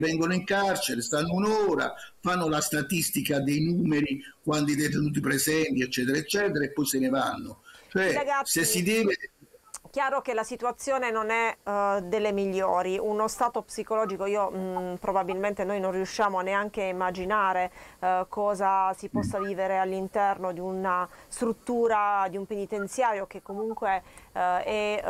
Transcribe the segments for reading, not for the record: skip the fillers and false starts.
vengono in carcere, stanno un'ora, fanno la statistica dei numeri, quando i detenuti presenti, eccetera, eccetera, e poi se ne vanno. Cioè, Ragazzi, se si deve... chiaro che la situazione non è delle migliori, uno stato psicologico, probabilmente noi non riusciamo neanche a immaginare cosa si possa vivere all'interno di una struttura, di un penitenziario che comunque è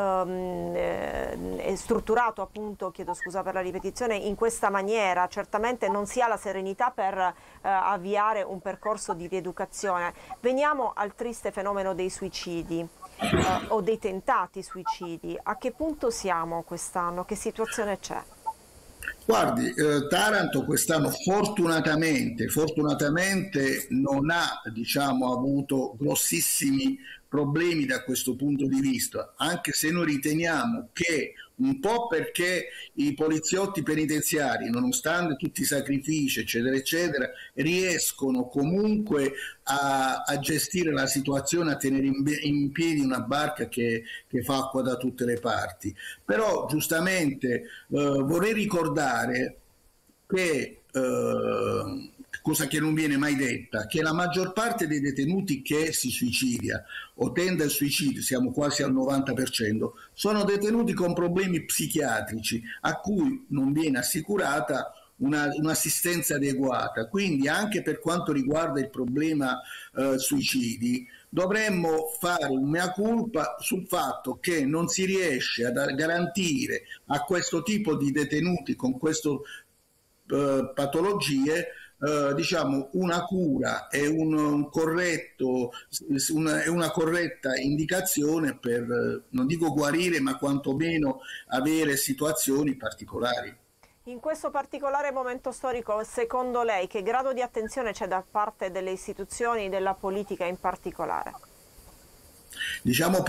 strutturato, appunto, chiedo scusa per la ripetizione, in questa maniera. Certamente non si ha la serenità per avviare un percorso di rieducazione. Veniamo al triste fenomeno dei suicidi. O dei tentati suicidi. A che punto siamo quest'anno? Che situazione c'è? Guardi, Taranto quest'anno fortunatamente non ha, diciamo, avuto grossissimi problemi da questo punto di vista, anche se noi riteniamo che un po' perché i poliziotti penitenziari, nonostante tutti i sacrifici, eccetera, eccetera, riescono comunque a gestire la situazione, a tenere in piedi una barca che fa acqua da tutte le parti. Però giustamente vorrei ricordare che, cosa che non viene mai detta, che la maggior parte dei detenuti che si suicidia o tende al suicidio, siamo quasi al 90%, sono detenuti con problemi psichiatrici a cui non viene assicurata un'assistenza adeguata. Quindi anche per quanto riguarda il problema suicidi, dovremmo fare un mea culpa sul fatto che non si riesce a garantire a questo tipo di detenuti con questo patologie, diciamo, una cura e un corretto, una corretta indicazione per, non dico guarire, ma quantomeno avere situazioni particolari. In questo particolare momento storico, secondo lei, che grado di attenzione c'è da parte delle istituzioni, della politica in particolare? Diciamo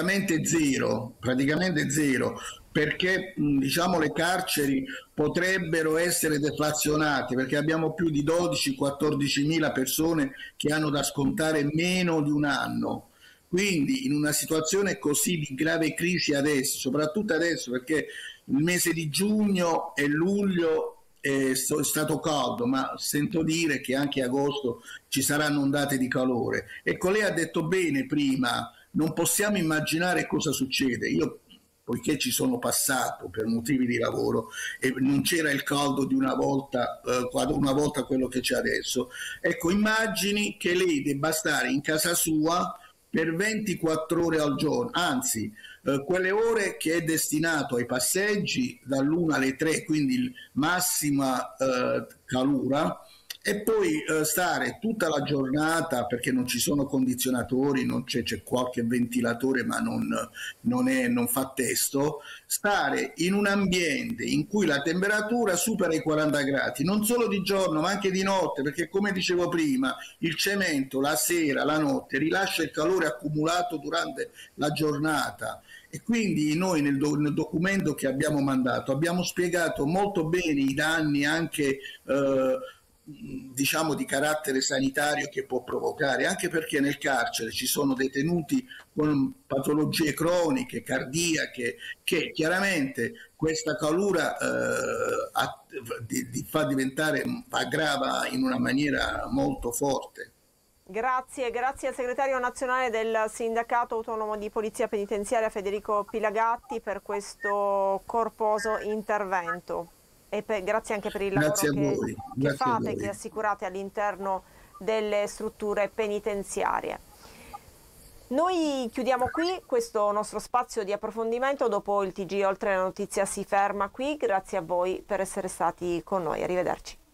praticamente zero, perché diciamo le carceri potrebbero essere deflazionate, perché abbiamo più di 12-14 mila persone che hanno da scontare meno di un anno. Quindi in una situazione così di grave crisi adesso, soprattutto adesso perché il mese di giugno e luglio è stato caldo, ma sento dire che anche agosto ci saranno ondate di calore. Ecco, lei ha detto bene prima, non possiamo immaginare cosa succede. Io, poiché ci sono passato per motivi di lavoro e non c'era il caldo di una volta quello che c'è adesso, ecco, immagini che lei debba stare in casa sua per 24 ore al giorno, anzi quelle ore che è destinato ai passeggi dall'1 alle 3, quindi massima calura, e poi stare tutta la giornata, perché non ci sono condizionatori, non c'è qualche ventilatore ma non fa testo, stare in un ambiente in cui la temperatura supera i 40 gradi, non solo di giorno ma anche di notte, perché come dicevo prima il cemento la sera, la notte rilascia il calore accumulato durante la giornata. E quindi noi nel documento che abbiamo mandato abbiamo spiegato molto bene i danni anche diciamo di carattere sanitario che può provocare, anche perché nel carcere ci sono detenuti con patologie croniche, cardiache, che chiaramente questa calura fa diventare, aggrava in una maniera molto forte. Grazie al segretario nazionale del Sindacato Autonomo di Polizia Penitenziaria Federico Pilagatti per questo corposo intervento e grazie anche per il lavoro che fate, che assicurate all'interno delle strutture penitenziarie. Noi chiudiamo qui questo nostro spazio di approfondimento, dopo il TG Oltre la Notizia si ferma qui, grazie a voi per essere stati con noi, arrivederci.